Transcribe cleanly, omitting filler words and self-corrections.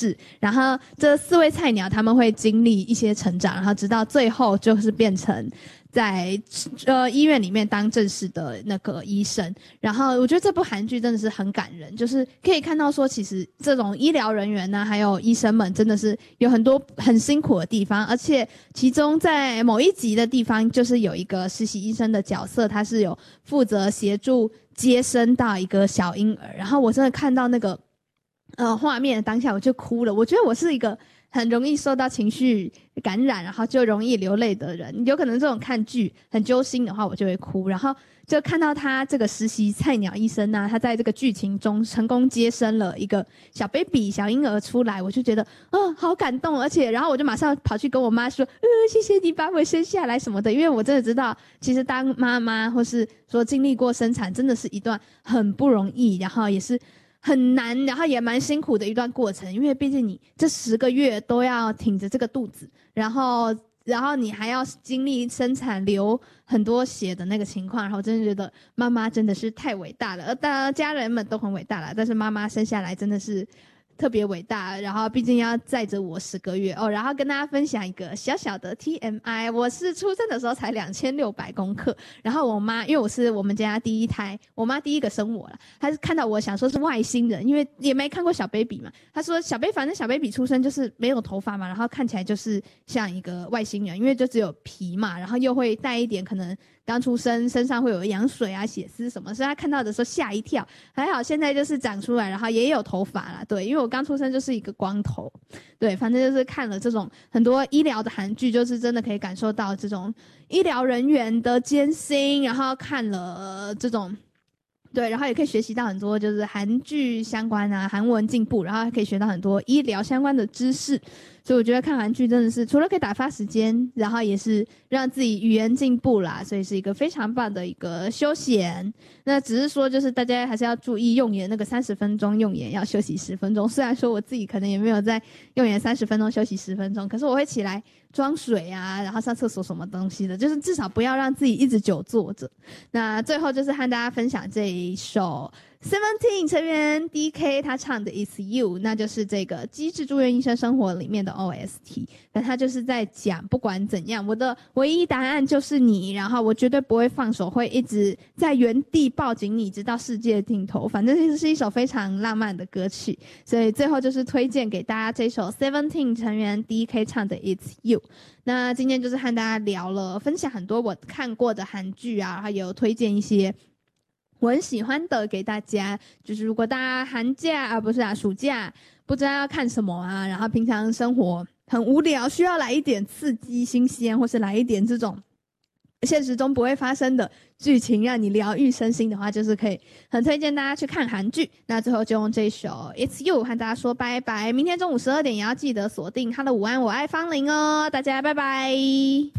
事，然后这4位菜鸟他们会经历一些成长，然后直到最后就是变成在医院里面当正式的那个医生。然后我觉得这部韩剧真的是很感人，就是可以看到说其实这种医疗人员呢还有医生们真的是有很多很辛苦的地方，而且其中在某一集的地方就是有一个实习医生的角色，他是有负责协助接生到一个小婴儿，然后我真的看到那个画面当下我就哭了。我觉得我是一个很容易受到情绪感染，然后就容易流泪的人，有可能这种看剧很揪心的话我就会哭，然后就看到他这个实习菜鸟医生啊，他在这个剧情中成功接生了一个小 baby 小婴儿出来，我就觉得好感动，而且然后我就马上跑去跟我妈说谢谢你把我生下来什么的，因为我真的知道其实当妈妈或是说经历过生产真的是一段很不容易，然后也是很难，然后也蛮辛苦的一段过程，因为毕竟你这10个月都要挺着这个肚子，然后你还要经历生产流很多血的那个情况，然后我真的觉得妈妈真的是太伟大了，当然家人们都很伟大了，但是妈妈生下来真的是特别伟大，然后毕竟要载着我10个月然后跟大家分享一个小小的 TMI， 我是出生的时候才2600公克，然后我妈因为我是我们家第一胎，我妈第一个生我了，她是看到我想说是外星人，因为也没看过小 baby 嘛，她说反正小 baby 出生就是没有头发嘛，然后看起来就是像一个外星人，因为就只有皮嘛，然后又会带一点可能刚出生身上会有羊水啊血丝什么，所以她看到的时候吓一跳，还好现在就是长出来，然后也有头发啦，对，因为我刚出生就是一个光头，对，反正就是看了这种很多医疗的韩剧，就是真的可以感受到这种医疗人员的艰辛，然后看了这种对，然后也可以学习到很多就是韩剧相关啊，韩文进步，然后还可以学到很多医疗相关的知识，所以我觉得看韩剧真的是除了可以打发时间，然后也是让自己语言进步啦，所以是一个非常棒的一个休闲。那只是说就是大家还是要注意用眼，那个30分钟用眼要休息10分钟，虽然说我自己可能也没有在用眼30分钟休息10分钟，可是我会起来装水啊，然后上厕所什么东西的，就是至少不要让自己一直久坐着。那最后就是和大家分享这一首 Seventeen 成员 DK 他唱的 It's You， 那就是这个机智住院医生生活里面的 OST， 但他就是在讲不管怎样我的唯一答案就是你，然后我绝对不会放手，会一直在原地抱紧你直到世界尽头，反正这是一首非常浪漫的歌曲，所以最后就是推荐给大家这首 Seventeen 成员 DK 唱的 It's You。 那今天就是和大家聊了分享很多我看过的韩剧啊，还有推荐一些我很喜欢的给大家，就是如果大家寒假暑假不知道要看什么啊，然后平常生活很无聊，需要来一点刺激新鲜，或是来一点这种现实中不会发生的剧情让你疗愈身心的话，就是可以很推荐大家去看韩剧。那最后就用这首 It's You 和大家说拜拜，明天中午12点也要记得锁定Hello 午安我爱芳龄哦，大家拜拜。